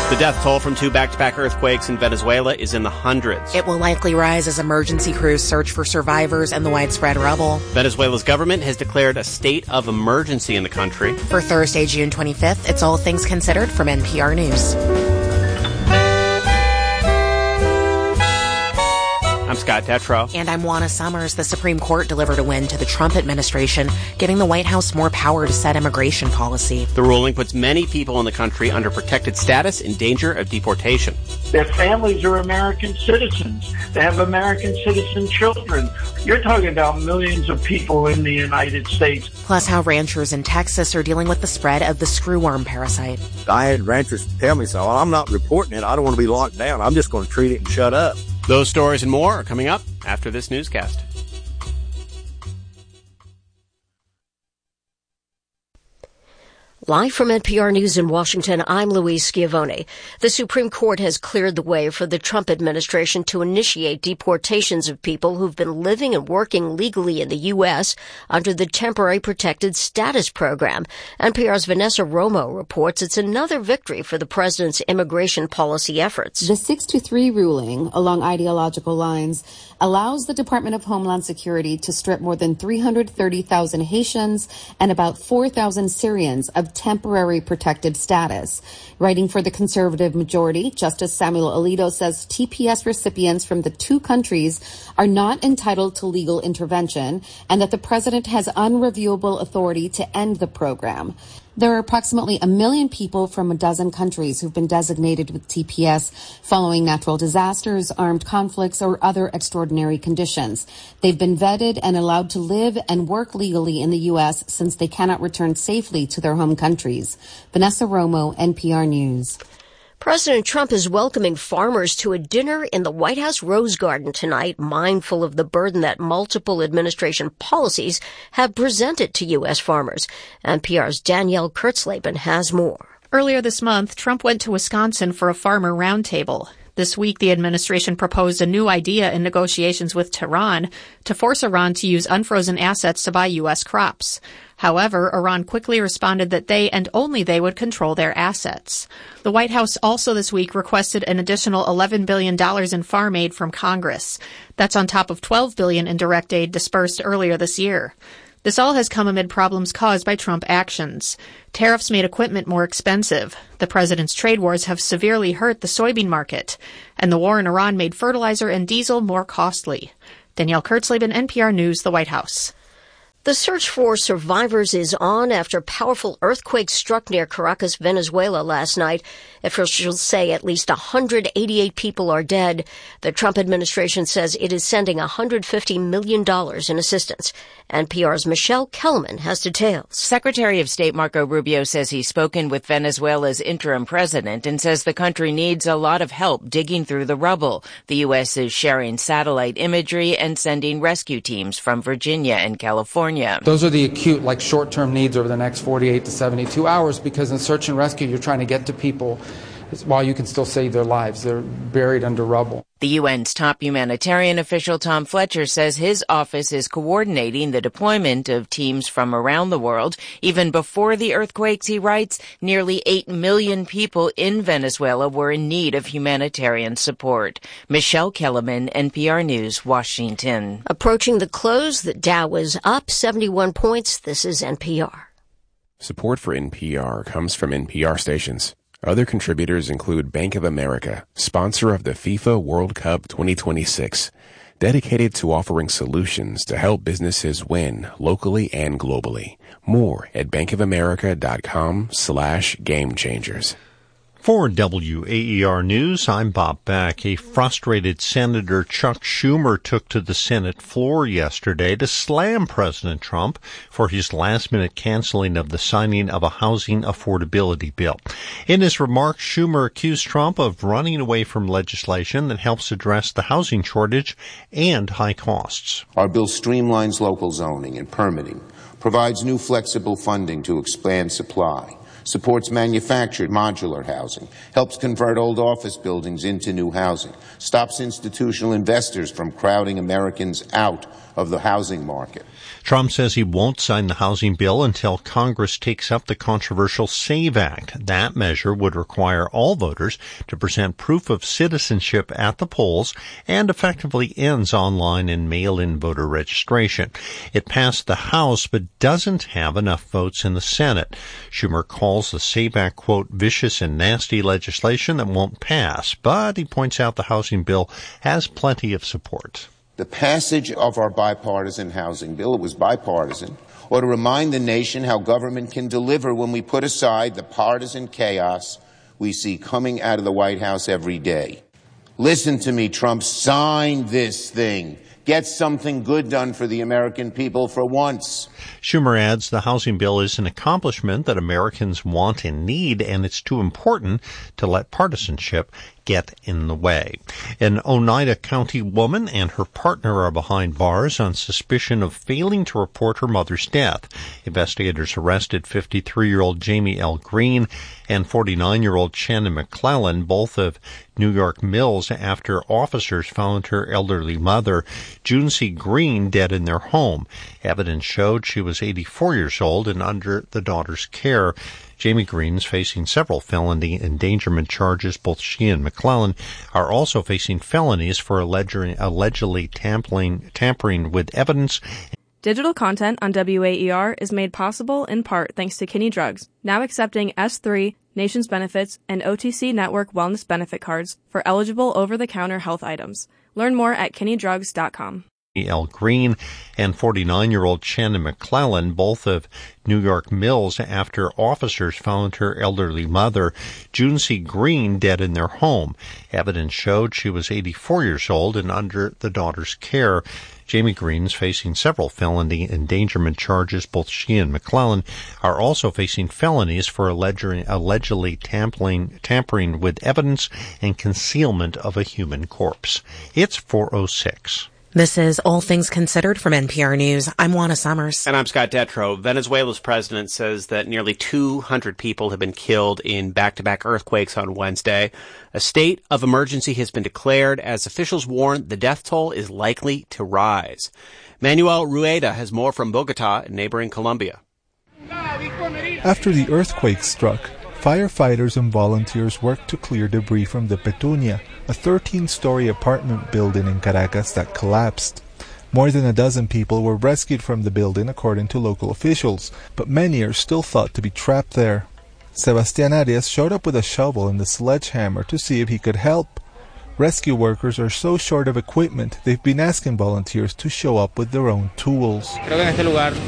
The death toll from 2 back-to-back earthquakes in Venezuela is in the hundreds. It will likely rise as emergency crews search for survivors and the widespread rubble. Venezuela's government has declared a state of emergency in the country. For Thursday, June 25th, it's All Things Considered from NPR News. I'm Scott Detrow. And I'm Juana Summers. The Supreme Court delivered a win to the Trump administration, giving the White House more power to set immigration policy. The ruling puts many people in the country under protected status in danger of deportation. Their families are American citizens. They have American citizen children. You're talking about millions of people in the United States. Plus how ranchers in Texas are dealing with the spread of the screwworm parasite. I had ranchers tell me so. I'm not reporting it. I don't want to be locked down. I'm just going to treat it and shut up. Those stories and more are coming up after this newscast. Live from NPR News in Washington, I'm Louise Schiavone. The Supreme Court has cleared the way for the Trump administration to initiate deportations of people who've been living and working legally in the U.S. under the Temporary Protected Status Program. NPR's Vanessa Romo reports it's another victory for the president's immigration policy efforts. The 6-3 ruling, along ideological lines, allows the Department of Homeland Security to strip more than 330,000 Haitians and about 4,000 Syrians of temporary protected status. Writing for the conservative majority, Justice Samuel Alito says TPS recipients from the two countries are not entitled to legal intervention and that the president has unreviewable authority to end the program. There are approximately 1 million people from a dozen countries who've been designated with TPS following natural disasters, armed conflicts, or other extraordinary conditions. They've been vetted and allowed to live and work legally in the U.S. since they cannot return safely to their home countries. Vanessa Romo, NPR News. President Trump is welcoming farmers to a dinner in the White House Rose Garden tonight, mindful of the burden that multiple administration policies have presented to U.S. farmers. NPR's Danielle Kurtzleben has more. Earlier this month, Trump went to Wisconsin for a farmer roundtable. This week, the administration proposed a new idea in negotiations with Tehran to force Iran to use unfrozen assets to buy U.S. crops. However, Iran quickly responded that they and only they would control their assets. The White House also this week requested an additional $11 billion in farm aid from Congress. That's on top of $12 billion in direct aid dispersed earlier this year. This all has come amid problems caused by Trump actions. Tariffs made equipment more expensive. The president's trade wars have severely hurt the soybean market. And the war in Iran made fertilizer and diesel more costly. Danielle Kurtzleben, NPR News, the White House. The search for survivors is on after powerful earthquakes struck near Caracas, Venezuela last night. Officials say at least 188 people are dead. The Trump administration says it is sending $150 million in assistance. NPR's Michelle Kelman has details. Secretary of State Marco Rubio says he's spoken with Venezuela's interim president and says the country needs a lot of help digging through the rubble. The U.S. is sharing satellite imagery and sending rescue teams from Virginia and California. Those are the acute, short-term needs over the next 48 to 72 hours, because in search and rescue, you're trying to get to people while you can still save their lives. They're buried under rubble. The UN's top humanitarian official, Tom Fletcher, says his office is coordinating the deployment of teams from around the world. Even before the earthquakes, he writes, nearly 8 million people in Venezuela were in need of humanitarian support. Michelle Kellerman, NPR News, Washington. Approaching the close, the Dow was up 71 points. This is NPR. Support for NPR comes from NPR stations. Other contributors include Bank of America, sponsor of the FIFA World Cup 2026, dedicated to offering solutions to help businesses win locally and globally. More at bankofamerica.com/gamechangers. For WAER News, I'm Bob Beck. A frustrated Senator Chuck Schumer took to the Senate floor yesterday to slam President Trump for his last-minute canceling of the signing of a housing affordability bill. In his remarks, Schumer accused Trump of running away from legislation that helps address the housing shortage and high costs. Our bill streamlines local zoning and permitting, provides new flexible funding to expand supply, supports manufactured modular housing, helps convert old office buildings into new housing, stops institutional investors from crowding Americans out of the housing market. Trump says he won't sign the housing bill until Congress takes up the controversial SAVE Act. That measure would require all voters to present proof of citizenship at the polls and effectively ends online and mail-in voter registration. It passed the House but doesn't have enough votes in the Senate. Schumer calls the SAVE Act, quote, vicious and nasty legislation that won't pass, but he points out the housing bill has plenty of support. The passage of our bipartisan housing bill, it was bipartisan, ought to remind the nation how government can deliver when we put aside the partisan chaos we see coming out of the White House every day. Listen to me, Trump, sign this thing. Get something good done for the American people for once. Schumer adds the housing bill is an accomplishment that Americans want and need, and it's too important to let partisanship get in the way. An Oneida County woman and her partner are behind bars on suspicion of failing to report her mother's death. Investigators arrested 53-year-old Jamie L. Green and 49-year-old Shannon McClellan, both of New York Mills, after officers found her elderly mother, June C. Green, dead in their home. Evidence showed she was 84 years old and under the daughter's care. Jamie Green is facing several felony endangerment charges. Both she and McClellan are also facing felonies for allegedly tampering with evidence. Digital content on WAER is made possible in part thanks to Kinney Drugs, now accepting S3, Nations Benefits, and OTC Network Wellness Benefit cards for eligible over-the-counter health items. Learn more at kinneydrugs.com. L. Green and 49-year-old Shannon McClellan, both of New York Mills, after officers found her elderly mother, June C. Green, dead in their home. Evidence showed she was 84 years old and under the daughter's care. Jamie Green is facing several felony endangerment charges. Both she and McClellan are also facing felonies for allegedly tampering with evidence and concealment of a human corpse. It's 4:06. This is All Things Considered from NPR News. I'm Juana Summers. And I'm Scott Detrow. Venezuela's president says that nearly 200 people have been killed in back-to-back earthquakes on Wednesday. A state of emergency has been declared as officials warn the death toll is likely to rise. Manuel Rueda has more from Bogota in neighboring Colombia. After the earthquake struck, firefighters and volunteers worked to clear debris from the Petunia, a 13-story apartment building in Caracas that collapsed. More than a dozen people were rescued from the building according to local officials, but many are still thought to be trapped there. Sebastián Arias showed up with a shovel and a sledgehammer to see if he could help. Rescue workers are so short of equipment, they've been asking volunteers to show up with their own tools.